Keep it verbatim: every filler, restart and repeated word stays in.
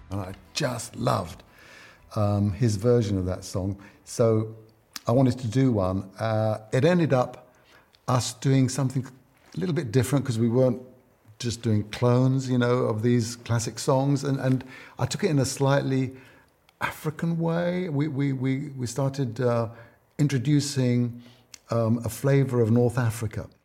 and I just loved um, his version of that song. So I wanted to do one. Uh, it ended up us doing something a little bit different because we weren't just doing clones, you know, of these classic songs, and, and I took it in a slightly African way. We we we, we started uh, introducing um, a flavour of North Africa.